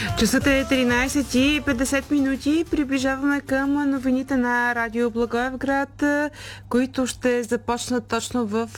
Часът е 13:50 минути. Приближаваме към новините на Радио Благоевград, които ще започнат точно в